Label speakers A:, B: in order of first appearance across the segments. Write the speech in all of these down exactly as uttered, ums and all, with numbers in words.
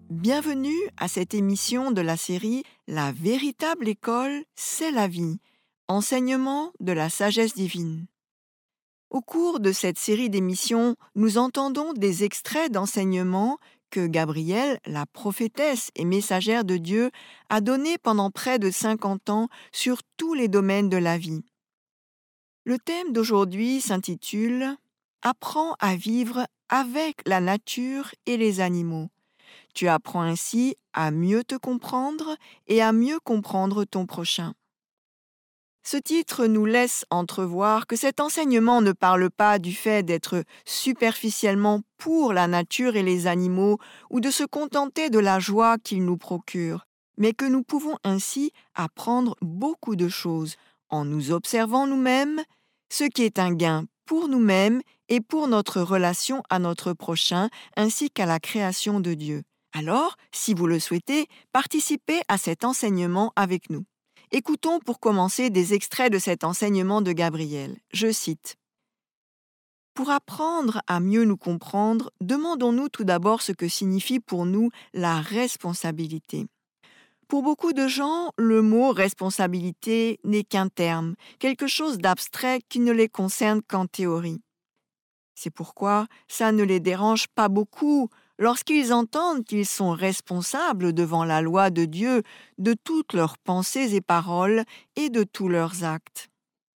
A: Bienvenue à cette émission de la série La véritable école, c'est la vie, enseignement de la sagesse divine. Au cours de cette série d'émissions, nous entendons des extraits d'enseignements que Gabrielle, la prophétesse et messagère de Dieu, a donnés pendant près de cinquante ans sur tous les domaines de la vie. Le thème d'aujourd'hui s'intitule « Apprends à vivre avec la nature et les animaux ». Tu apprends ainsi à mieux te comprendre et à mieux comprendre ton prochain. Ce titre nous laisse entrevoir que cet enseignement ne parle pas du fait d'être superficiellement pour la nature et les animaux ou de se contenter de la joie qu'ils nous procurent, mais que nous pouvons ainsi apprendre beaucoup de choses en nous observant nous-mêmes, ce qui est un gain pour nous-mêmes et pour notre relation à notre prochain ainsi qu'à la création de Dieu. Alors, si vous le souhaitez, participez à cet enseignement avec nous. Écoutons pour commencer des extraits de cet enseignement de Gabrielle. Je cite. « Pour apprendre à mieux nous comprendre, demandons-nous tout d'abord ce que signifie pour nous la responsabilité. Pour beaucoup de gens, le mot responsabilité n'est qu'un terme, quelque chose d'abstrait qui ne les concerne qu'en théorie. C'est pourquoi ça ne les dérange pas beaucoup lorsqu'ils entendent qu'ils sont responsables devant la loi de Dieu de toutes leurs pensées et paroles et de tous leurs actes.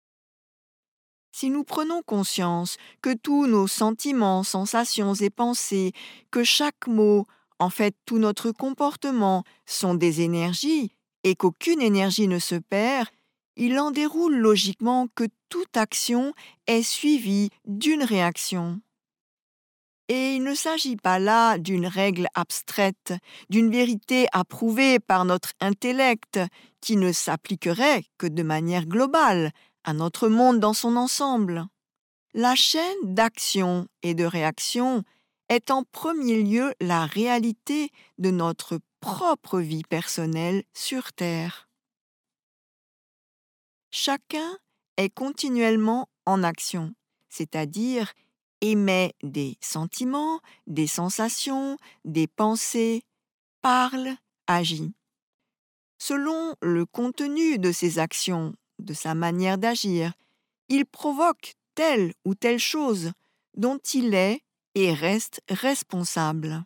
A: Si nous prenons conscience que tous nos sentiments, sensations et pensées, que chaque mot, en fait tout notre comportement, sont des énergies et qu'aucune énergie ne se perd, il en déroule logiquement que toute action est suivie d'une réaction. Et il ne s'agit pas là d'une règle abstraite, d'une vérité approuvée par notre intellect qui ne s'appliquerait que de manière globale à notre monde dans son ensemble. La chaîne d'action et de réaction est en premier lieu la réalité de notre propre vie personnelle sur Terre. Chacun est continuellement en action, c'est-à-dire émet des sentiments, des sensations, des pensées, parle, agit. Selon le contenu de ses actions, de sa manière d'agir, il provoque telle ou telle chose dont il est et reste responsable.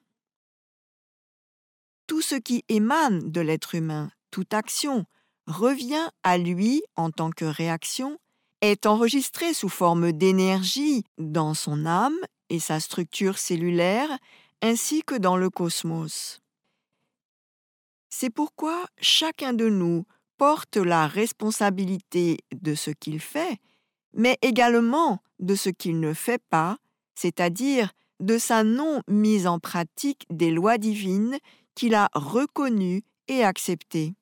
A: Tout ce qui émane de l'être humain, toute action, revient à lui en tant que réaction, est enregistré sous forme d'énergie dans son âme et sa structure cellulaire, ainsi que dans le cosmos. C'est pourquoi chacun de nous porte la responsabilité de ce qu'il fait, mais également de ce qu'il ne fait pas, c'est-à-dire de sa non-mise en pratique des lois divines qu'il a reconnues et acceptées.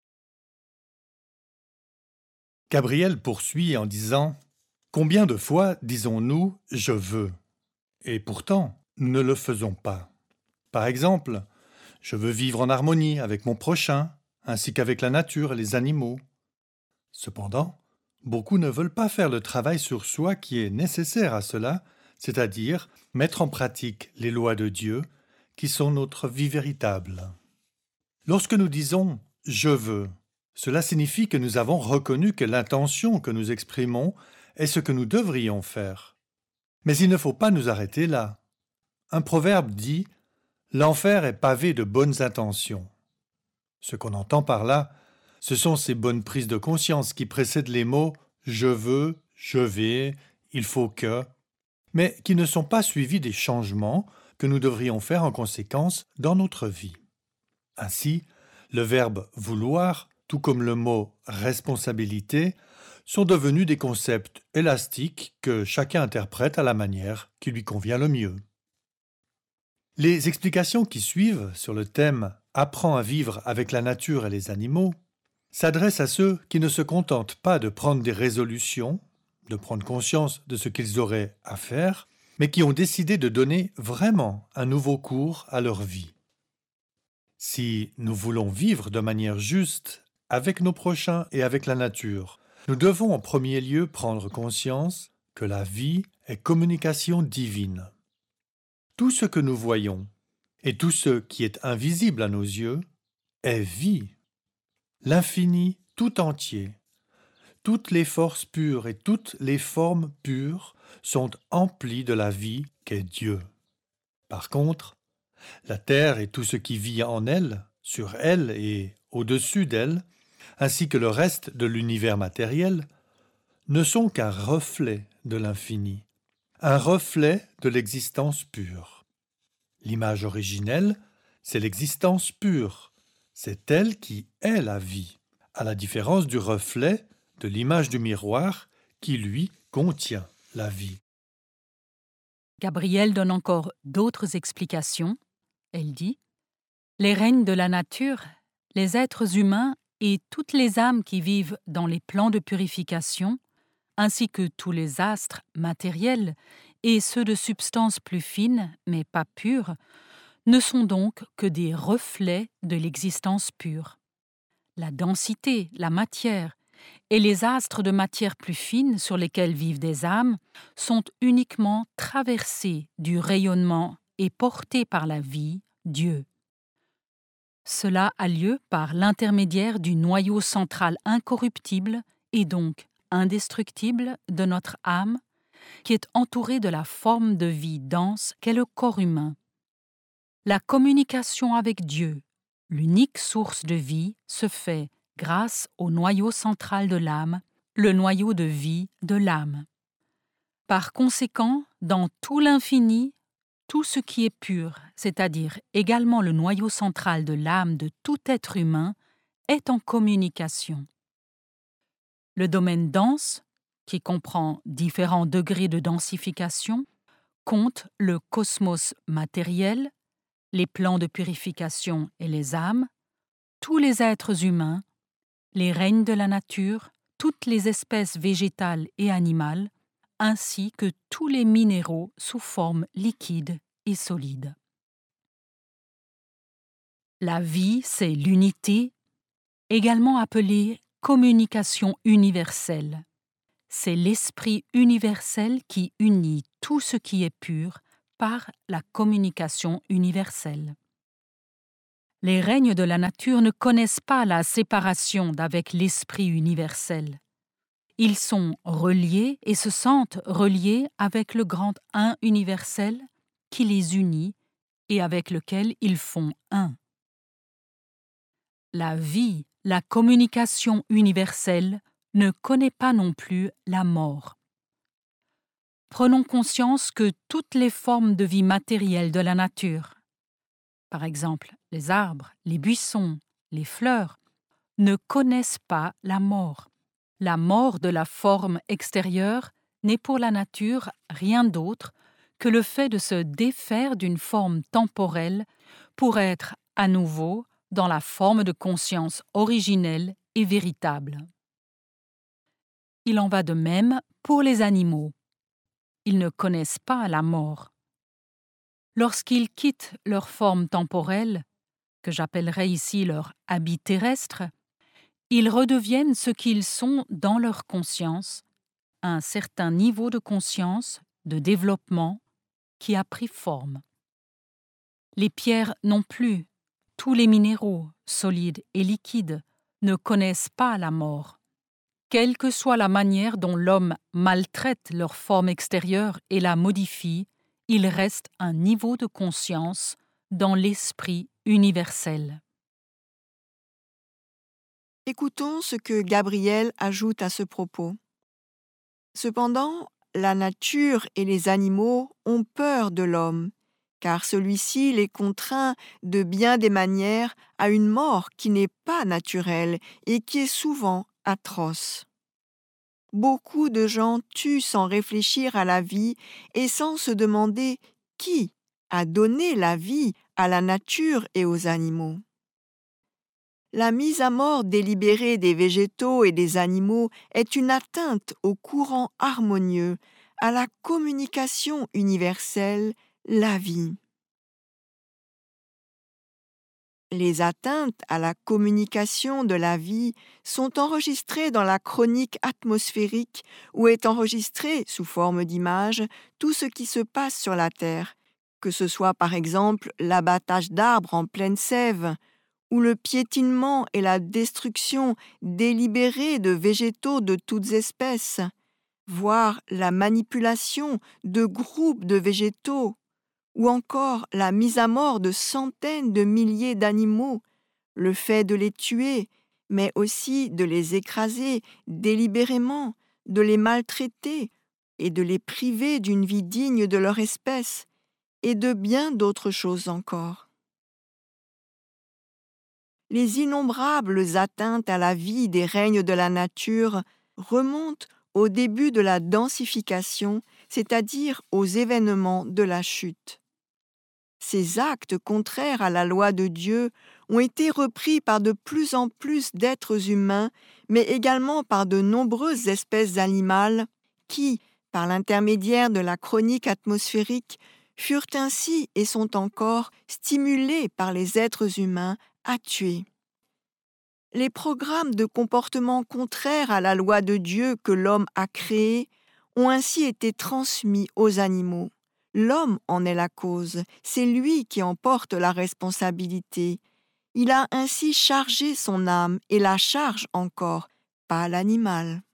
B: Gabrielle poursuit en disant « Combien de fois disons-nous « je veux » et pourtant nous ne le faisons pas. Par exemple, je veux vivre en harmonie avec mon prochain, ainsi qu'avec la nature et les animaux. Cependant, beaucoup ne veulent pas faire le travail sur soi qui est nécessaire à cela, c'est-à-dire mettre en pratique les lois de Dieu qui sont notre vie véritable. Lorsque nous disons « je veux », cela signifie que nous avons reconnu que l'intention que nous exprimons est ce que nous devrions faire. Mais il ne faut pas nous arrêter là. Un proverbe dit « L'enfer est pavé de bonnes intentions ». Ce qu'on entend par là, ce sont ces bonnes prises de conscience qui précèdent les mots « je veux »,« je vais »,« il faut que », mais qui ne sont pas suivis des changements que nous devrions faire en conséquence dans notre vie. Ainsi, le verbe « vouloir » tout comme le mot « responsabilité », sont devenus des concepts élastiques que chacun interprète à la manière qui lui convient le mieux. Les explications qui suivent sur le thème « Apprends à vivre avec la nature et les animaux » s'adressent à ceux qui ne se contentent pas de prendre des résolutions, de prendre conscience de ce qu'ils auraient à faire, mais qui ont décidé de donner vraiment un nouveau cours à leur vie. Si nous voulons vivre de manière juste avec nos prochains et avec la nature, nous devons en premier lieu prendre conscience que la vie est communication divine. Tout ce que nous voyons Et tout ce qui est invisible à nos yeux est vie. L'infini tout entier, toutes les forces pures et toutes les formes pures sont emplies de la vie qu'est Dieu. Par contre, la terre et tout ce qui vit en elle, sur elle et au-dessus d'elle, ainsi que le reste de l'univers matériel, ne sont qu'un reflet de l'infini, un reflet de l'existence pure. L'image originelle, c'est l'existence pure, c'est elle qui est la vie, à la différence du reflet de l'image du miroir qui, lui, contient la vie.
C: Gabrielle donne encore d'autres explications. Elle dit « Les règnes de la nature, les êtres humains et toutes les âmes qui vivent dans les plans de purification, ainsi que tous les astres matériels et ceux de substances plus fines mais pas pures, ne sont donc que des reflets de l'existence pure. La densité, la matière et les astres de matière plus fine sur lesquels vivent des âmes sont uniquement traversés du rayonnement et portés par la vie, Dieu. Cela a lieu par l'intermédiaire du noyau central incorruptible et donc indestructible de notre âme, qui est entouré de la forme de vie dense qu'est le corps humain. La communication avec Dieu, l'unique source de vie, se fait grâce au noyau central de l'âme, le noyau de vie de l'âme. Par conséquent, dans tout l'infini, tout ce qui est pur, c'est-à-dire également le noyau central de l'âme de tout être humain, est en communication. Le domaine dense, qui comprend différents degrés de densification, compte le cosmos matériel, les plans de purification et les âmes, tous les êtres humains, les règnes de la nature, toutes les espèces végétales et animales, ainsi que tous les minéraux sous forme liquide et solide. La vie, c'est l'unité, également appelée communication universelle. C'est l'esprit universel qui unit tout ce qui est pur par la communication universelle. Les règnes de la nature ne connaissent pas la séparation d'avec l'esprit universel. Ils sont reliés et se sentent reliés avec le grand Un universel qui les unit et avec lequel ils font un. La vie, la communication universelle, ne connaît pas non plus la mort. Prenons conscience que toutes les formes de vie matérielle de la nature, par exemple les arbres, les buissons, les fleurs, ne connaissent pas la mort. La mort de la forme extérieure n'est pour la nature rien d'autre que le fait de se défaire d'une forme temporelle pour être à nouveau dans la forme de conscience originelle et véritable. Il en va de même pour les animaux. Ils ne connaissent pas la mort. Lorsqu'ils quittent leur forme temporelle, que j'appellerai ici leur habit terrestre, ils redeviennent ce qu'ils sont dans leur conscience, un certain niveau de conscience, de développement, qui a pris forme. Les pierres non plus, tous les minéraux, solides et liquides, ne connaissent pas la mort. Quelle que soit la manière dont l'homme maltraite leur forme extérieure et la modifie, il reste un niveau de conscience dans l'esprit universel.
A: Écoutons ce que Gabrielle ajoute à ce propos. Cependant, la nature et les animaux ont peur de l'homme, car celui-ci les contraint de bien des manières à une mort qui n'est pas naturelle et qui est souvent atroce. Beaucoup de gens tuent sans réfléchir à la vie et sans se demander qui a donné la vie à la nature et aux animaux. La mise à mort délibérée des végétaux et des animaux est une atteinte au courant harmonieux, à la communication universelle, la vie. Les atteintes à la communication de la vie sont enregistrées dans la chronique atmosphérique où est enregistré, sous forme d'image, tout ce qui se passe sur la Terre, que ce soit par exemple l'abattage d'arbres en pleine sève, ou le piétinement et la destruction délibérée de végétaux de toutes espèces, voire la manipulation de groupes de végétaux, ou encore la mise à mort de centaines de milliers d'animaux, le fait de les tuer, mais aussi de les écraser délibérément, de les maltraiter et de les priver d'une vie digne de leur espèce, et de bien d'autres choses encore. Les innombrables atteintes à la vie des règnes de la nature remontent au début de la densification, c'est-à-dire aux événements de la chute. Ces actes contraires à la loi de Dieu ont été repris par de plus en plus d'êtres humains, mais également par de nombreuses espèces animales qui, par l'intermédiaire de la chronique atmosphérique, furent ainsi et sont encore stimulés par les êtres humains à tuer. Les programmes de comportement contraires à la loi de Dieu que l'homme a créés ont ainsi été transmis aux animaux. L'homme en est la cause, c'est lui qui en porte la responsabilité. Il a ainsi chargé son âme et la charge encore, pas l'animal.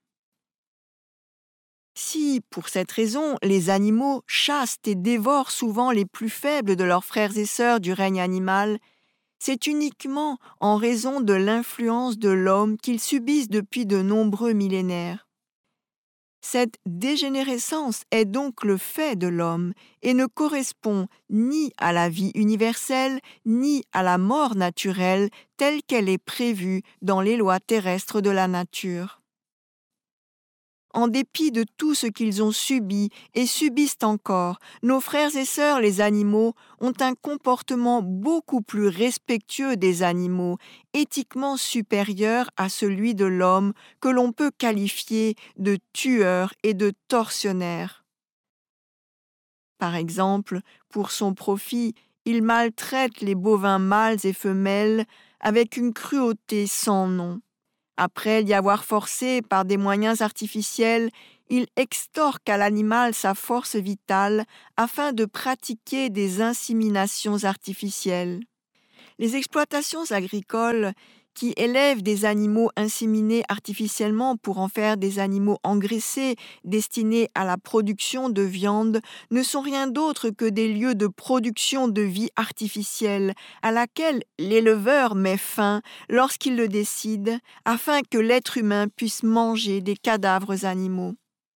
A: Si, pour cette raison, les animaux chassent et dévorent souvent les plus faibles de leurs frères et sœurs du règne animal, c'est uniquement en raison de l'influence de l'homme qu'ils subissent depuis de nombreux millénaires. Cette dégénérescence est donc le fait de l'homme et ne correspond ni à la vie universelle ni à la mort naturelle telle qu'elle est prévue dans les lois terrestres de la nature. En dépit de tout ce qu'ils ont subi et subissent encore, nos frères et sœurs les animaux ont un comportement beaucoup plus respectueux des animaux, éthiquement supérieur à celui de l'homme que l'on peut qualifier de tueur et de tortionnaire. Par exemple, pour son profit, il maltraite les bovins mâles et femelles avec une cruauté sans nom. Après l'y avoir forcé par des moyens artificiels, il extorque à l'animal sa force vitale afin de pratiquer des inséminations artificielles. Les exploitations agricoles qui élèvent des animaux inséminés artificiellement pour en faire des animaux engraissés destinés à la production de viande ne sont rien d'autre que des lieux de production de vie artificielle à laquelle l'éleveur met fin lorsqu'il le décide afin que l'être humain puisse manger des cadavres animaux.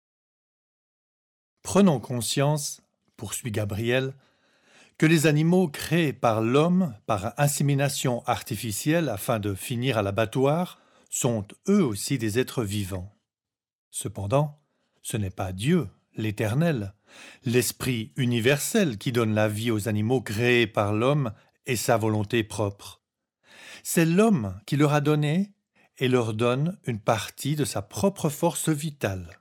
B: Prenons conscience, poursuit Gabriel, que les animaux créés par l'homme par insémination artificielle afin de finir à l'abattoir sont eux aussi des êtres vivants. Cependant, ce n'est pas Dieu, l'Éternel, l'Esprit universel qui donne la vie aux animaux créés par l'homme et sa volonté propre. C'est l'homme qui leur a donné et leur donne une partie de sa propre force vitale.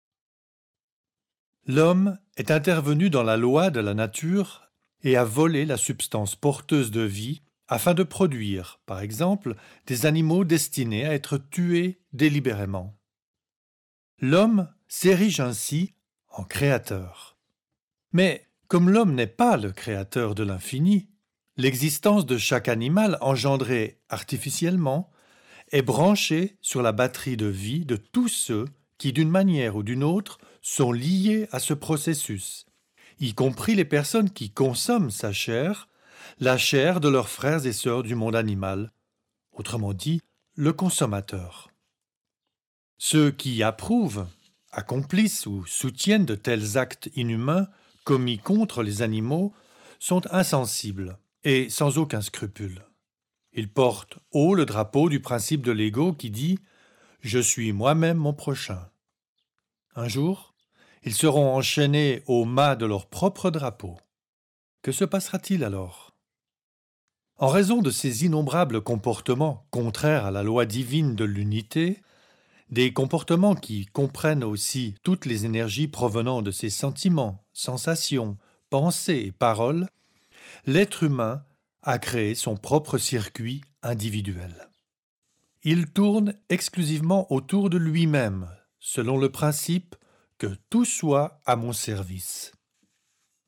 B: L'homme est intervenu dans la loi de la nature et a volé la substance porteuse de vie afin de produire, par exemple, des animaux destinés à être tués délibérément. L'homme s'érige ainsi en créateur. Mais comme l'homme n'est pas le créateur de l'infini, l'existence de chaque animal engendré artificiellement est branchée sur la batterie de vie de tous ceux qui, d'une manière ou d'une autre, sont liés à ce processus, y compris les personnes qui consomment sa chair, la chair de leurs frères et sœurs du monde animal, autrement dit, le consommateur. Ceux qui approuvent, accomplissent ou soutiennent de tels actes inhumains commis contre les animaux sont insensibles et sans aucun scrupule. Ils portent haut le drapeau du principe de l'ego qui dit « Je suis moi-même mon prochain ». Un jour, ils seront enchaînés au mât de leur propre drapeau. Que se passera-t-il alors ? En raison de ces innombrables comportements contraires à la loi divine de l'unité, des comportements qui comprennent aussi toutes les énergies provenant de ses sentiments, sensations, pensées et paroles, l'être humain a créé son propre circuit individuel. Il tourne exclusivement autour de lui-même, selon le principe que tout soit à mon service.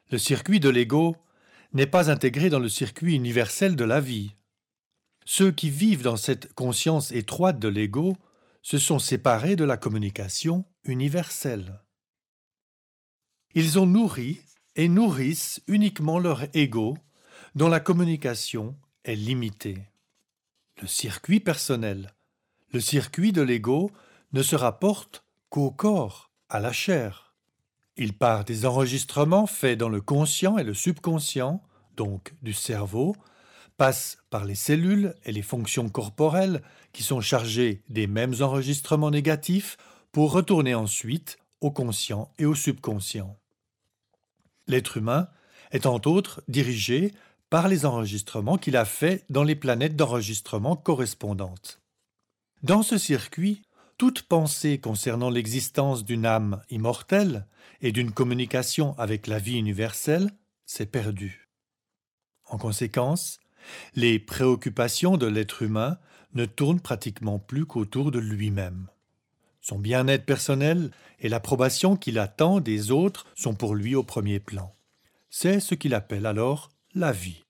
B: Le circuit de l'ego n'est pas intégré dans le circuit universel de la vie. Ceux qui vivent dans cette conscience étroite de l'ego se sont séparés de la communication universelle. Ils ont nourri et nourrissent uniquement leur ego, dont la communication est limitée. Le circuit personnel, le circuit de l'ego, ne se rapporte qu'au corps, à la chair. Il part des enregistrements faits dans le conscient et le subconscient, donc du cerveau, passe par les cellules et les fonctions corporelles qui sont chargées des mêmes enregistrements négatifs pour retourner ensuite au conscient et au subconscient. L'être humain est entre autres dirigé par les enregistrements qu'il a faits dans les planètes d'enregistrement correspondantes. Dans ce circuit, toute pensée concernant l'existence d'une âme immortelle et d'une communication avec la vie universelle s'est perdue. En conséquence, les préoccupations de l'être humain ne tournent pratiquement plus qu'autour de lui-même. Son bien-être personnel et l'approbation qu'il attend des autres sont pour lui au premier plan. C'est ce qu'il appelle alors la vie.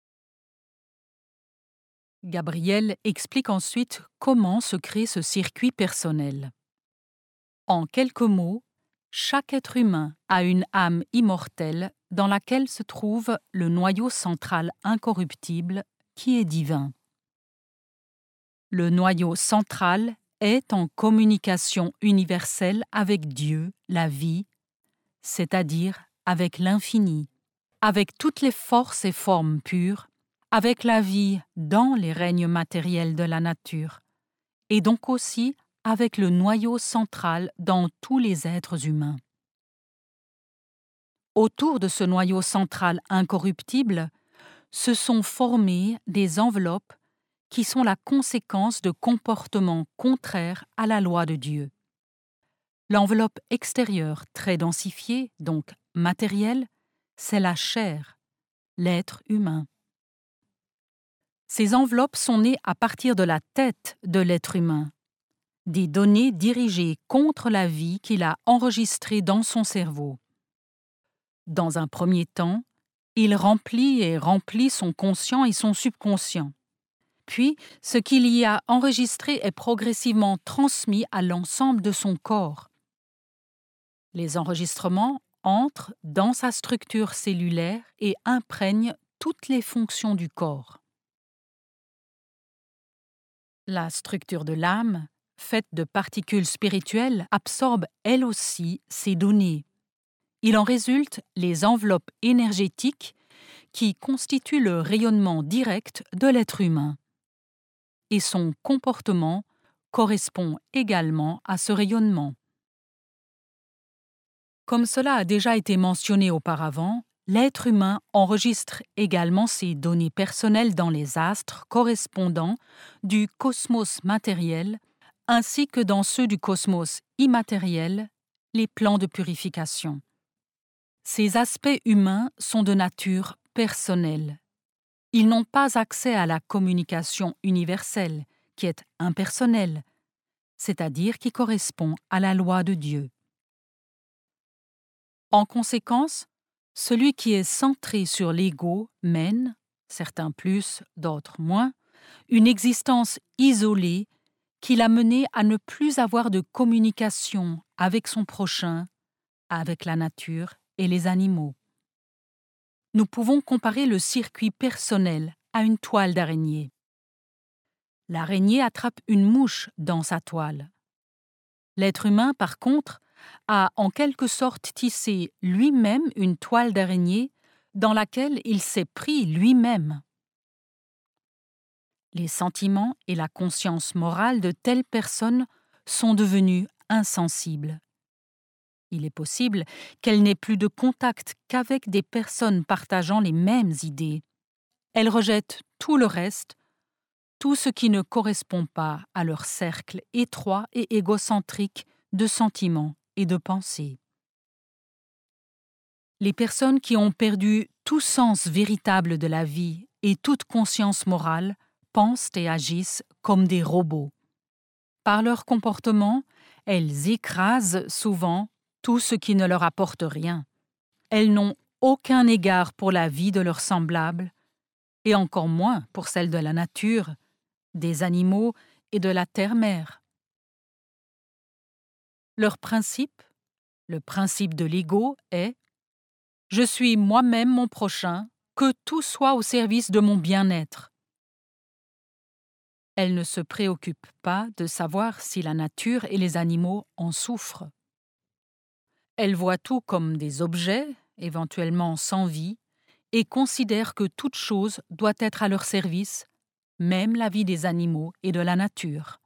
C: Gabriel explique ensuite comment se crée ce circuit personnel. En quelques mots, chaque être humain a une âme immortelle dans laquelle se trouve le noyau central incorruptible qui est divin. Le noyau central est en communication universelle avec Dieu, la vie, c'est-à-dire avec l'infini, avec toutes les forces et formes pures, avec la vie dans les règnes matériels de la nature, et donc aussi avec le noyau central dans tous les êtres humains. Autour de ce noyau central incorruptible se sont formées des enveloppes qui sont la conséquence de comportements contraires à la loi de Dieu. L'enveloppe extérieure très densifiée, donc matérielle, c'est la chair, l'être humain. Ces enveloppes sont nées à partir de la tête de l'être humain, des données dirigées contre la vie qu'il a enregistrée dans son cerveau. Dans un premier temps, il remplit et remplit son conscient et son subconscient. Puis, ce qu'il y a enregistré est progressivement transmis à l'ensemble de son corps. Les enregistrements entrent dans sa structure cellulaire et imprègnent toutes les fonctions du corps. La structure de l'âme, faite de particules spirituelles, absorbe elle aussi ces données. Il en résulte les enveloppes énergétiques qui constituent le rayonnement direct de l'être humain. Et son comportement correspond également à ce rayonnement. Comme cela a déjà été mentionné auparavant, l'être humain enregistre également ses données personnelles dans les astres correspondants du cosmos matériel ainsi que dans ceux du cosmos immatériel, les plans de purification. Ces aspects humains sont de nature personnelle. Ils n'ont pas accès à la communication universelle, qui est impersonnelle, c'est-à-dire qui correspond à la loi de Dieu. En conséquence, celui qui est centré sur l'ego mène, certains plus, d'autres moins, une existence isolée qui l'a mené à ne plus avoir de communication avec son prochain, avec la nature et les animaux. Nous pouvons comparer le circuit personnel à une toile d'araignée. L'araignée attrape une mouche dans sa toile. L'être humain, par contre, a en quelque sorte tissé lui-même une toile d'araignée dans laquelle il s'est pris lui-même. Les sentiments et la conscience morale de telles personnes sont devenus insensibles. Il est possible qu'elles n'aient plus de contact qu'avec des personnes partageant les mêmes idées. Elles rejettent tout le reste, tout ce qui ne correspond pas à leur cercle étroit et égocentrique de sentiments et de pensées. Les personnes qui ont perdu tout sens véritable de la vie et toute conscience morale pensent et agissent comme des robots. Par leur comportement, elles écrasent souvent tout ce qui ne leur apporte rien. Elles n'ont aucun égard pour la vie de leurs semblables, et encore moins pour celle de la nature, des animaux et de la terre-mère. Leur principe, le principe de l'ego, est « Je suis moi-même mon prochain, que tout soit au service de mon bien-être ». Elles ne se préoccupent pas de savoir si la nature et les animaux en souffrent. Elles voient tout comme des objets, éventuellement sans vie, et considèrent que toute chose doit être à leur service, même la vie des animaux et de la nature.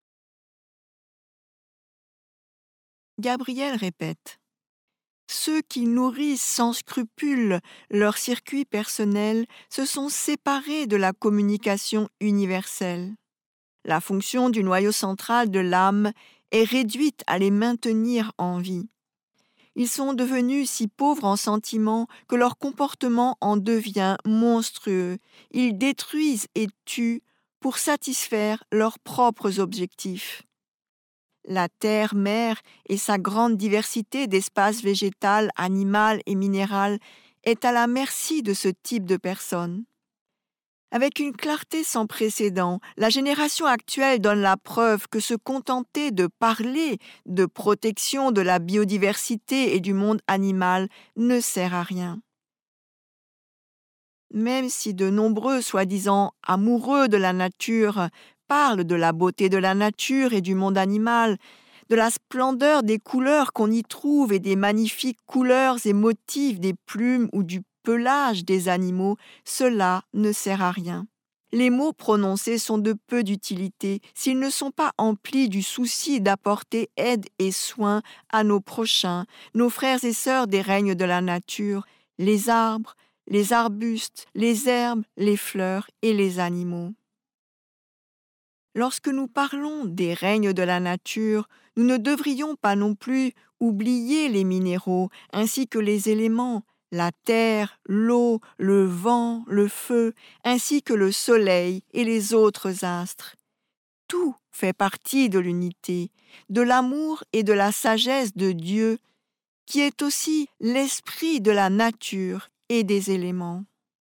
A: Gabriel répète. Ceux qui nourrissent sans scrupule leur circuit personnel se sont séparés de la communication universelle. La fonction du noyau central de l'âme est réduite à les maintenir en vie. Ils sont devenus si pauvres en sentiments que leur comportement en devient monstrueux. Ils détruisent et tuent pour satisfaire leurs propres objectifs. La terre-mère et sa grande diversité d'espaces végétal, animal et minéral est à la merci de ce type de personnes. Avec une clarté sans précédent, la génération actuelle donne la preuve que se contenter de parler de protection de la biodiversité et du monde animal ne sert à rien. Même si de nombreux soi-disant amoureux de la nature parlent de la beauté de la nature et du monde animal, de la splendeur des couleurs qu'on y trouve et des magnifiques couleurs et motifs des plumes ou du pelage des animaux, cela ne sert à rien. Les mots prononcés sont de peu d'utilité s'ils ne sont pas emplis du souci d'apporter aide et soin à nos prochains, nos frères et sœurs des règnes de la nature, les arbres, les arbustes, les herbes, les fleurs et les animaux. Lorsque nous parlons des règnes de la nature, nous ne devrions pas non plus oublier les minéraux ainsi que les éléments, la terre, l'eau, le vent, le feu, ainsi que le soleil et les autres astres. Tout fait partie de l'unité, de l'amour et de la sagesse de Dieu, qui est aussi l'esprit de la nature et des éléments.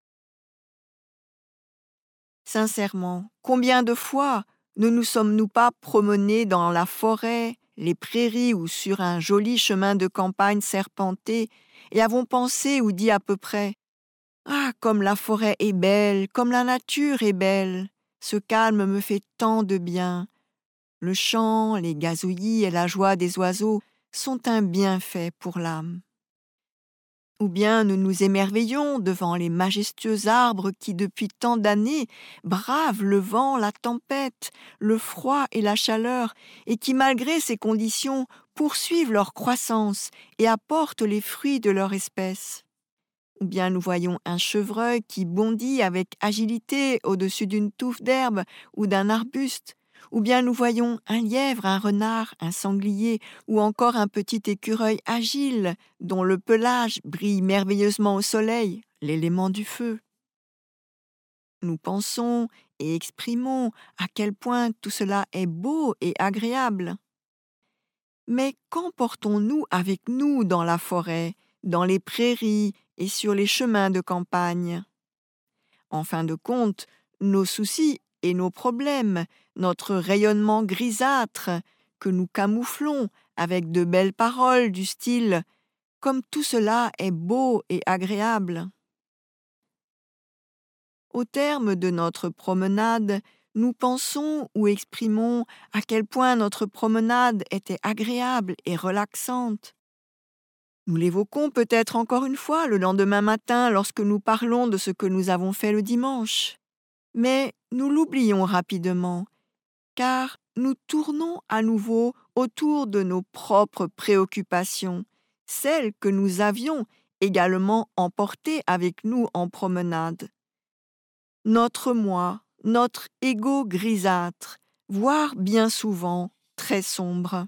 A: Sincèrement, combien de fois ne nous sommes-nous pas promenés dans la forêt, les prairies ou sur un joli chemin de campagne serpenté et avons pensé ou dit à peu près « Ah, comme la forêt est belle, comme la nature est belle, ce calme me fait tant de bien. Le chant, les gazouillis et la joie des oiseaux sont un bienfait pour l'âme. » Ou bien nous nous émerveillons devant les majestueux arbres qui, depuis tant d'années, bravent le vent, la tempête, le froid et la chaleur, et qui, malgré ces conditions, poursuivent leur croissance et apportent les fruits de leur espèce. Ou bien nous voyons un chevreuil qui bondit avec agilité au-dessus d'une touffe d'herbe ou d'un arbuste, ou bien nous voyons un lièvre, un renard, un sanglier, ou encore un petit écureuil agile, dont le pelage brille merveilleusement au soleil, l'élément du feu. Nous pensons et exprimons à quel point tout cela est beau et agréable. Mais qu'emportons-nous avec nous dans la forêt, dans les prairies et sur les chemins de campagne? En fin de compte, nos soucis et nos problèmes, notre rayonnement grisâtre que nous camouflons avec de belles paroles du style « comme tout cela est beau et agréable ». Au terme de notre promenade, nous pensons ou exprimons à quel point notre promenade était agréable et relaxante. Nous l'évoquons peut-être encore une fois le lendemain matin lorsque nous parlons de ce que nous avons fait le dimanche. Mais nous l'oublions rapidement, car nous tournons à nouveau autour de nos propres préoccupations, celles que nous avions également emportées avec nous en promenade. Notre moi, notre ego grisâtre, voire bien souvent très sombre.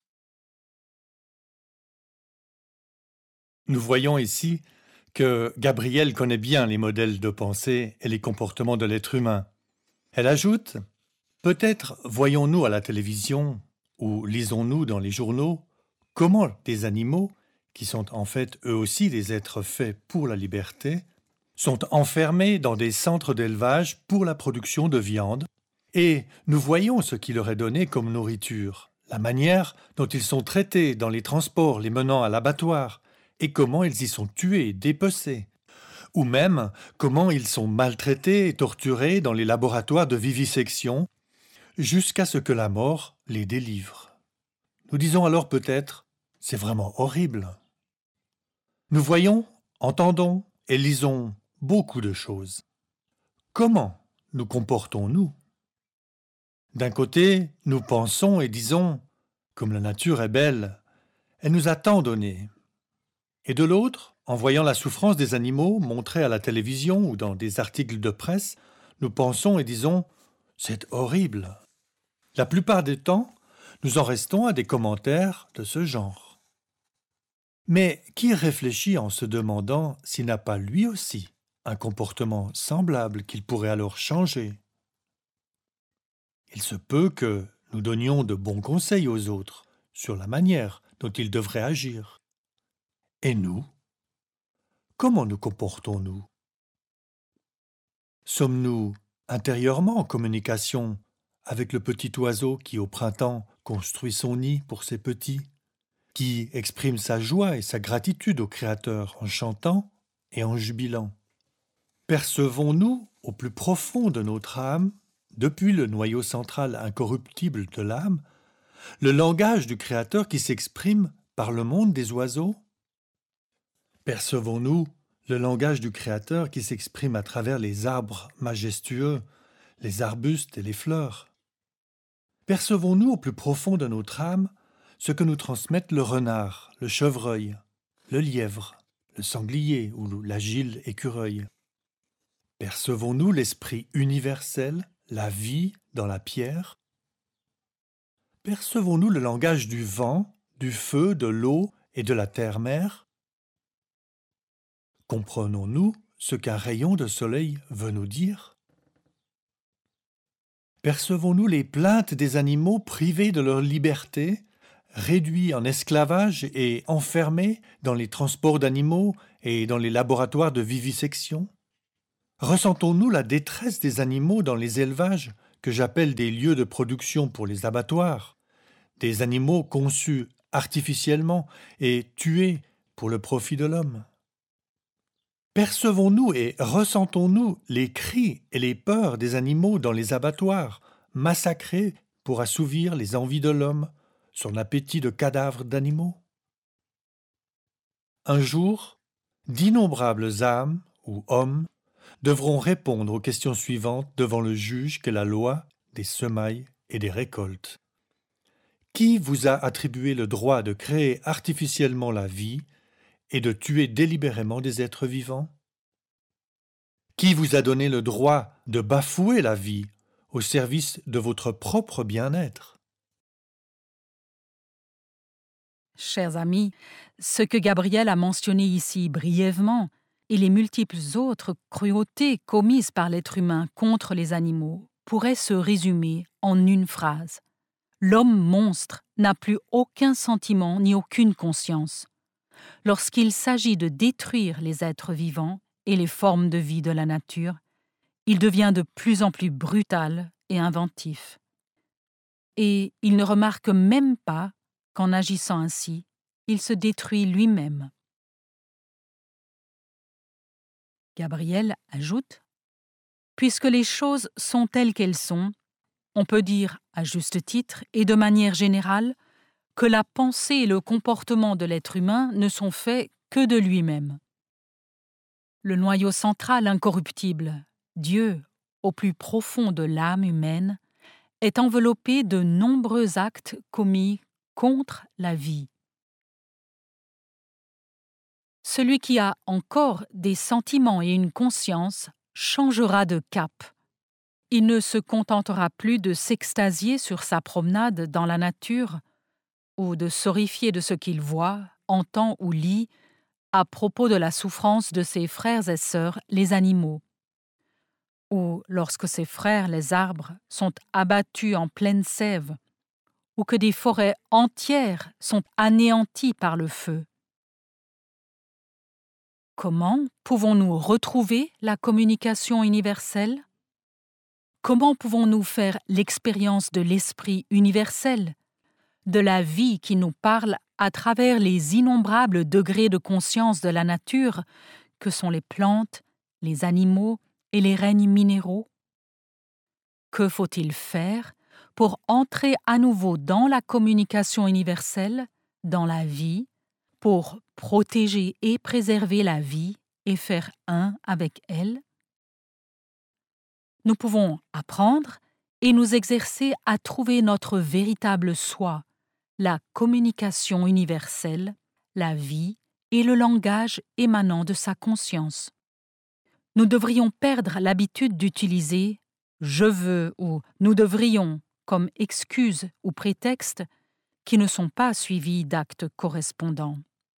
B: Nous voyons ici que Gabrielle connaît bien les modèles de pensée et les comportements de l'être humain. Elle ajoute « Peut-être voyons-nous à la télévision ou lisons-nous dans les journaux comment des animaux qui sont en fait eux aussi des êtres faits pour la liberté, sont enfermés dans des centres d'élevage pour la production de viande, et nous voyons ce qui leur est donné comme nourriture, la manière dont ils sont traités dans les transports les menant à l'abattoir, et comment ils y sont tués, dépecés, ou même comment ils sont maltraités et torturés dans les laboratoires de vivisection, jusqu'à ce que la mort les délivre. Nous disons alors peut-être, c'est vraiment horrible. Nous voyons, entendons et lisons beaucoup de choses. Comment nous comportons-nous? D'un côté, nous pensons et disons, comme la nature est belle, elle nous a tant donné. Et de l'autre, en voyant la souffrance des animaux montrée à la télévision ou dans des articles de presse, nous pensons et disons, c'est horrible. La plupart du temps, nous en restons à des commentaires de ce genre. Mais qui réfléchit en se demandant s'il n'a pas lui aussi un comportement semblable qu'il pourrait alors changer? Il se peut que nous donnions de bons conseils aux autres sur la manière dont ils devraient agir. Et nous? Comment nous comportons-nous? Sommes-nous intérieurement en communication avec le petit oiseau qui, au printemps, construit son nid pour ses petits, qui exprime sa joie et sa gratitude au Créateur en chantant et en jubilant? Percevons-nous, au plus profond de notre âme, depuis le noyau central incorruptible de l'âme, le langage du Créateur qui s'exprime par le monde des oiseaux? Percevons-nous le langage du Créateur qui s'exprime à travers les arbres majestueux, les arbustes et les fleurs? Percevons-nous au plus profond de notre âme ce que nous transmettent le renard, le chevreuil, le lièvre, le sanglier ou l'agile écureuil? Percevons-nous l'esprit universel, la vie dans la pierre? Percevons-nous le langage du vent, du feu, de l'eau et de la terre-mère? Comprenons-nous ce qu'un rayon de soleil veut nous dire? Percevons-nous les plaintes des animaux privés de leur liberté, réduits en esclavage et enfermés dans les transports d'animaux et dans les laboratoires de vivisection? Ressentons-nous la détresse des animaux dans les élevages que j'appelle des lieux de production pour les abattoirs, des animaux conçus artificiellement et tués pour le profit de l'homme? Percevons-nous et ressentons-nous les cris et les peurs des animaux dans les abattoirs, massacrés pour assouvir les envies de l'homme, son appétit de cadavres d'animaux? Un jour, d'innombrables âmes ou hommes devront répondre aux questions suivantes devant le juge qu'est la loi des semailles et des récoltes. Qui vous a attribué le droit de créer artificiellement la vie et de tuer délibérément des êtres vivants? Qui vous a donné le droit de bafouer la vie au service de votre propre bien-être?
C: Chers amis, ce que Gabriel a mentionné ici brièvement et les multiples autres cruautés commises par l'être humain contre les animaux pourraient se résumer en une phrase. L'homme monstre n'a plus aucun sentiment ni aucune conscience. Lorsqu'il s'agit de détruire les êtres vivants et les formes de vie de la nature, il devient de plus en plus brutal et inventif. Et il ne remarque même pas qu'en agissant ainsi, il se détruit lui-même. Gabriel ajoute « Puisque les choses sont telles qu'elles sont, on peut dire, à juste titre et de manière générale, que la pensée et le comportement de l'être humain ne sont faits que de lui-même. Le noyau central incorruptible, Dieu, au plus profond de l'âme humaine, est enveloppé de nombreux actes commis contre la vie. Celui qui a encore des sentiments et une conscience changera de cap. Il ne se contentera plus de s'extasier sur sa promenade dans la nature ou de s'horrifier de ce qu'il voit, entend ou lit à propos de la souffrance de ses frères et sœurs, les animaux, ou lorsque ses frères, les arbres, sont abattus en pleine sève, ou que des forêts entières sont anéanties par le feu. Comment pouvons-nous retrouver la communication universelle? Comment pouvons-nous faire l'expérience de l'esprit universel, de la vie qui nous parle à travers les innombrables degrés de conscience de la nature que sont les plantes, les animaux et les règnes minéraux? Que faut-il faire pour entrer à nouveau dans la communication universelle, dans la vie, pour protéger et préserver la vie et faire un avec elle? Nous pouvons apprendre et nous exercer à trouver notre véritable soi, la communication universelle, la vie et le langage émanant de sa conscience. Nous devrions perdre l'habitude d'utiliser « je veux » ou « nous devrions » comme excuses ou prétextes qui ne sont pas suivis d'actes correspondants.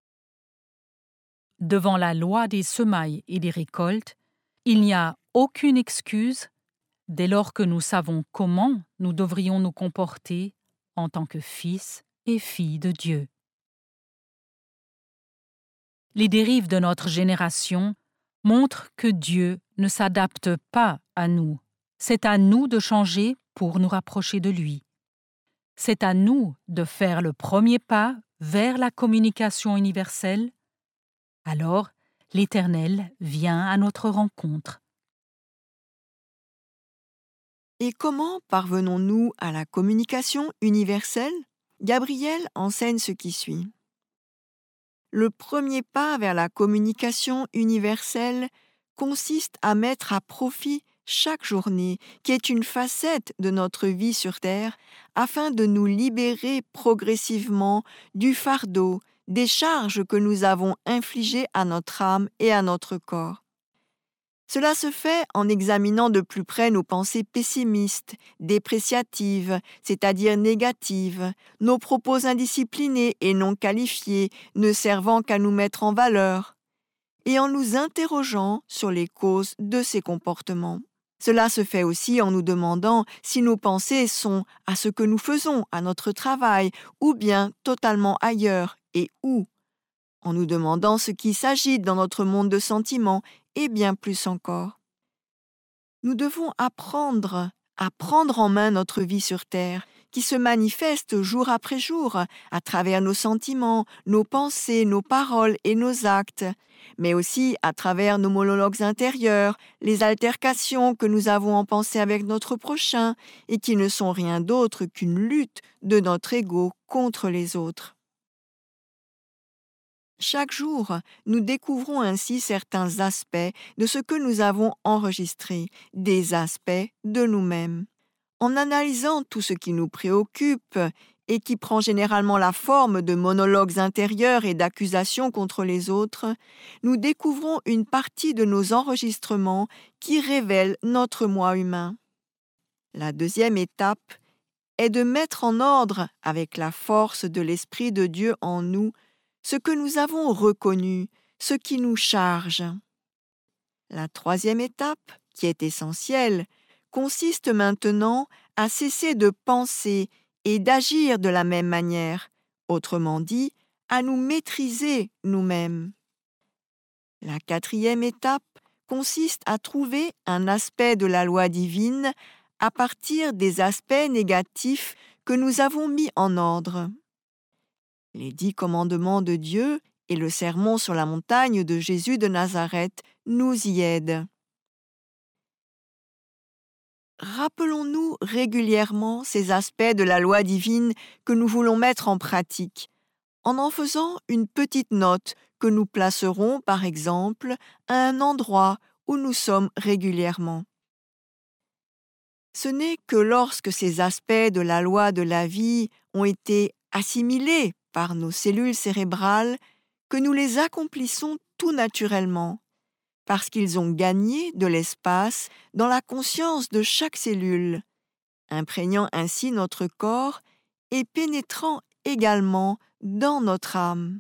C: Devant la loi des semailles et des récoltes, il n'y a aucune excuse dès lors que nous savons comment nous devrions nous comporter en tant que fils et filles de Dieu. Les dérives de notre génération montrent que Dieu ne s'adapte pas à nous. C'est à nous de changer pour nous rapprocher de lui. C'est à nous de faire le premier pas vers la communication universelle. Alors, l'Éternel vient à notre rencontre.
A: Et comment parvenons-nous à la communication universelle? Gabriel enseigne ce qui suit. Le premier pas vers la communication universelle consiste à mettre à profit chaque journée, qui est une facette de notre vie sur Terre, afin de nous libérer progressivement du fardeau, des charges que nous avons infligées à notre âme et à notre corps. Cela se fait en examinant de plus près nos pensées pessimistes, dépréciatives, c'est-à-dire négatives, nos propos indisciplinés et non qualifiés, ne servant qu'à nous mettre en valeur, et en nous interrogeant sur les causes de ces comportements. Cela se fait aussi en nous demandant si nos pensées sont à ce que nous faisons, à notre travail, ou bien totalement ailleurs, et où, en nous demandant ce qui s'agite dans notre monde de sentiments, et bien plus encore. Nous devons apprendre à prendre en main notre vie sur Terre, qui se manifeste jour après jour à travers nos sentiments, nos pensées, nos paroles et nos actes, mais aussi à travers nos monologues intérieurs, les altercations que nous avons en pensée avec notre prochain et qui ne sont rien d'autre qu'une lutte de notre ego contre les autres. Chaque jour, nous découvrons ainsi certains aspects de ce que nous avons enregistré, des aspects de nous-mêmes. En analysant tout ce qui nous préoccupe et qui prend généralement la forme de monologues intérieurs et d'accusations contre les autres, nous découvrons une partie de nos enregistrements qui révèlent notre moi humain. La deuxième étape est de mettre en ordre, avec la force de l'Esprit de Dieu en nous, ce que nous avons reconnu, ce qui nous charge. La troisième étape, qui est essentielle, consiste maintenant à cesser de penser et d'agir de la même manière, autrement dit, à nous maîtriser nous-mêmes. La quatrième étape consiste à trouver un aspect de la loi divine à partir des aspects négatifs que nous avons mis en ordre. Les dix commandements de Dieu et le sermon sur la montagne de Jésus de Nazareth nous y aident. Rappelons-nous régulièrement ces aspects de la loi divine que nous voulons mettre en pratique, en en faisant une petite note que nous placerons, par exemple, à un endroit où nous sommes régulièrement. Ce n'est que lorsque ces aspects de la loi de la vie ont été assimilés par nos cellules cérébrales que nous les accomplissons tout naturellement, parce qu'ils ont gagné de l'espace dans la conscience de chaque cellule, imprégnant ainsi notre corps et pénétrant également dans notre âme.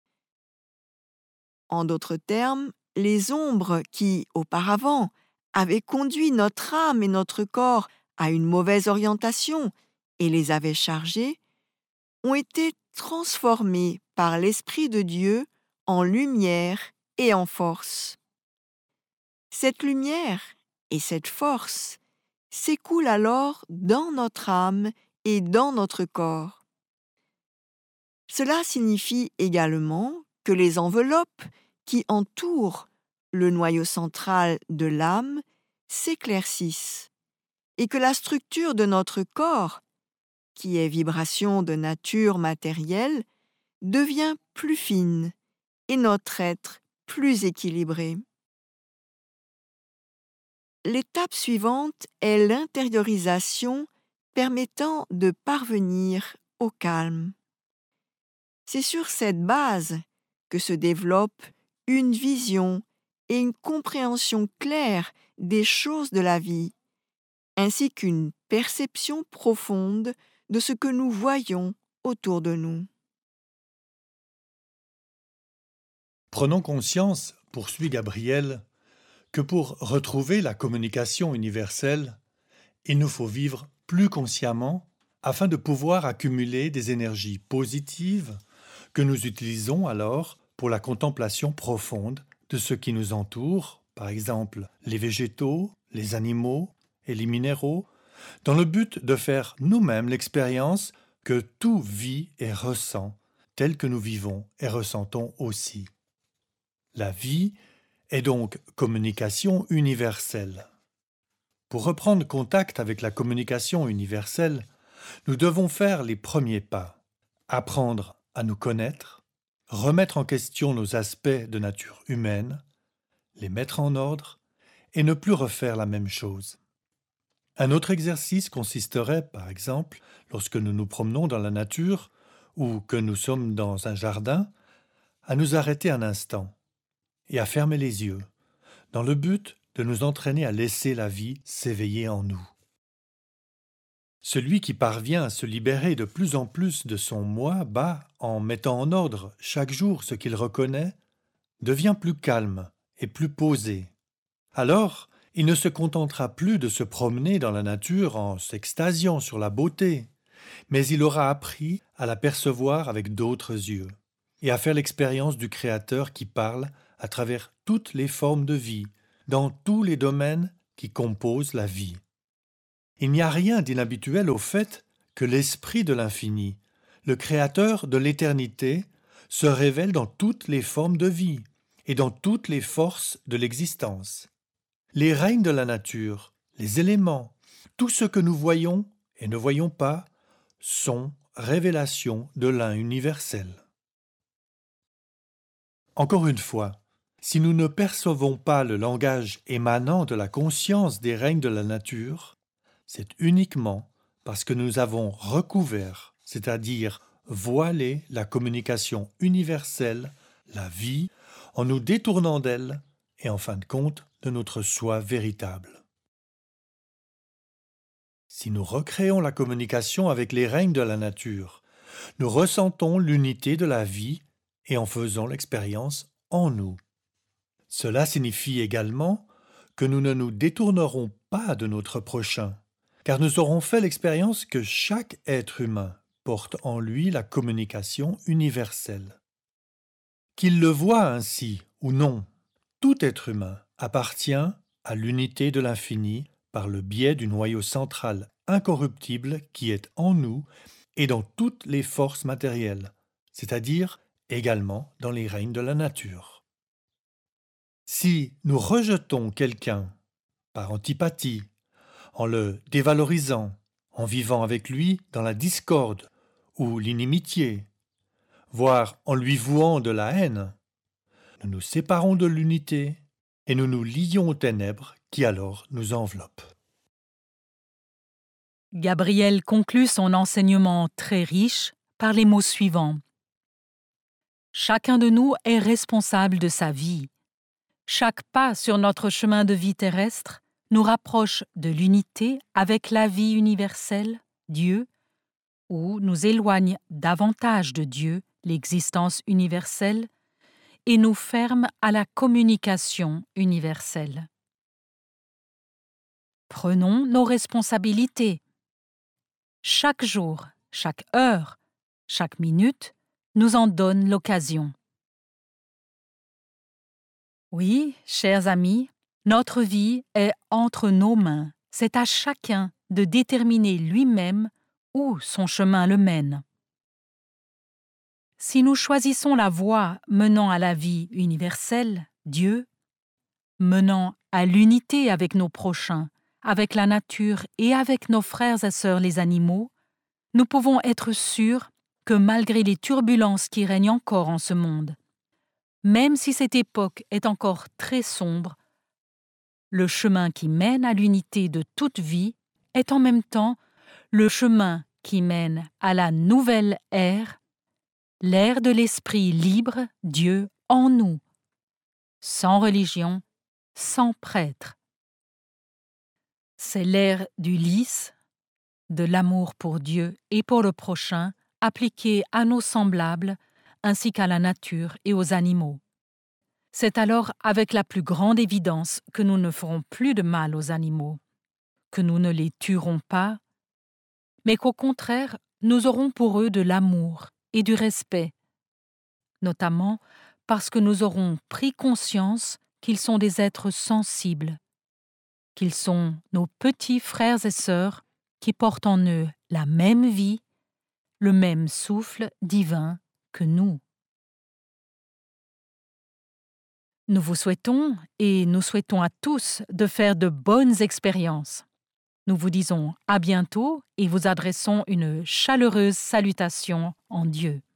A: En d'autres termes, les ombres qui, auparavant, avaient conduit notre âme et notre corps à une mauvaise orientation et les avaient chargés, ont été transformés par l'Esprit de Dieu en lumière et en force. Cette lumière et cette force s'écoulent alors dans notre âme et dans notre corps. Cela signifie également que les enveloppes qui entourent le noyau central de l'âme s'éclaircissent et que la structure de notre corps, qui est vibration de nature matérielle, devient plus fine et notre être plus équilibré. L'étape suivante est l'intériorisation permettant de parvenir au calme. C'est sur cette base que se développe une vision et une compréhension claire des choses de la vie, ainsi qu'une perception profonde de ce que nous voyons autour de nous.
B: Prenons conscience, poursuit Gabriel, que pour retrouver la communication universelle, il nous faut vivre plus consciemment afin de pouvoir accumuler des énergies positives que nous utilisons alors pour la contemplation profonde de ce qui nous entoure, par exemple les végétaux, les animaux et les minéraux, dans le but de faire nous-mêmes l'expérience que tout vit et ressent, tel que nous vivons et ressentons aussi. La vie est donc communication universelle. Pour reprendre contact avec la communication universelle, nous devons faire les premiers pas, apprendre à nous connaître, remettre en question nos aspects de nature humaine, les mettre en ordre et ne plus refaire la même chose. Un autre exercice consisterait, par exemple, lorsque nous nous promenons dans la nature ou que nous sommes dans un jardin, à nous arrêter un instant et à fermer les yeux, dans le but de nous entraîner à laisser la vie s'éveiller en nous. Celui qui parvient à se libérer de plus en plus de son moi bas en mettant en ordre chaque jour ce qu'il reconnaît, devient plus calme et plus posé. Alors, il ne se contentera plus de se promener dans la nature en s'extasiant sur la beauté, mais il aura appris à la percevoir avec d'autres yeux et à faire l'expérience du Créateur qui parle à travers toutes les formes de vie, dans tous les domaines qui composent la vie. Il n'y a rien d'inhabituel au fait que l'Esprit de l'Infini, le Créateur de l'éternité, se révèle dans toutes les formes de vie et dans toutes les forces de l'existence. Les règnes de la nature, les éléments, tout ce que nous voyons et ne voyons pas, sont révélations de l'un universel. Encore une fois, si nous ne percevons pas le langage émanant de la conscience des règnes de la nature, c'est uniquement parce que nous avons recouvert, c'est-à-dire voilé la communication universelle, la vie, en nous détournant d'elle et en fin de compte de notre soi véritable. Si nous recréons la communication avec les règnes de la nature, nous ressentons l'unité de la vie et en faisons l'expérience en nous. Cela signifie également que nous ne nous détournerons pas de notre prochain, car nous aurons fait l'expérience que chaque être humain porte en lui la communication universelle. Qu'il le voie ainsi ou non, tout être humain appartient à l'unité de l'infini par le biais du noyau central incorruptible qui est en nous et dans toutes les forces matérielles, c'est-à-dire également dans les règnes de la nature. Si nous rejetons quelqu'un par antipathie, en le dévalorisant, en vivant avec lui dans la discorde ou l'inimitié, voire en lui vouant de la haine, nous nous séparons de l'unité et nous nous lions aux ténèbres qui alors nous enveloppent.
C: Gabriel conclut son enseignement très riche par les mots suivants. Chacun de nous est responsable de sa vie. Chaque pas sur notre chemin de vie terrestre nous rapproche de l'unité avec la vie universelle, Dieu, ou nous éloigne davantage de Dieu, l'existence universelle, et nous ferme à la communication universelle. Prenons nos responsabilités. Chaque jour, chaque heure, chaque minute nous en donne l'occasion. Oui, chers amis, notre vie est entre nos mains. C'est à chacun de déterminer lui-même où son chemin le mène. Si nous choisissons la voie menant à la vie universelle, Dieu, menant à l'unité avec nos prochains, avec la nature et avec nos frères et sœurs les animaux, nous pouvons être sûrs que malgré les turbulences qui règnent encore en ce monde, même si cette époque est encore très sombre, le chemin qui mène à l'unité de toute vie est en même temps le chemin qui mène à la nouvelle ère, l'ère de l'esprit libre, Dieu en nous, sans religion, sans prêtre. C'est l'ère du lys, de l'amour pour Dieu et pour le prochain, appliqué à nos semblables ainsi qu'à la nature et aux animaux. C'est alors avec la plus grande évidence que nous ne ferons plus de mal aux animaux, que nous ne les tuerons pas, mais qu'au contraire, nous aurons pour eux de l'amour et du respect, notamment parce que nous aurons pris conscience qu'ils sont des êtres sensibles, qu'ils sont nos petits frères et sœurs qui portent en eux la même vie, le même souffle divin que nous. Nous vous souhaitons, et nous souhaitons à tous, de faire de bonnes expériences. Nous vous disons à bientôt et vous adressons une chaleureuse salutation en Dieu.